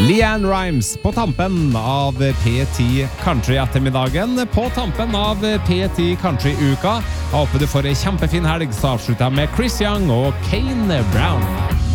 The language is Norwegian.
LeAnn Rimes på tampen av P10 Country-ettermiddagen, på tampen av P10 Country-uka. Jeg håper du får en kjempefin helg, så avslutter jeg med Chris Young og Kane Brown.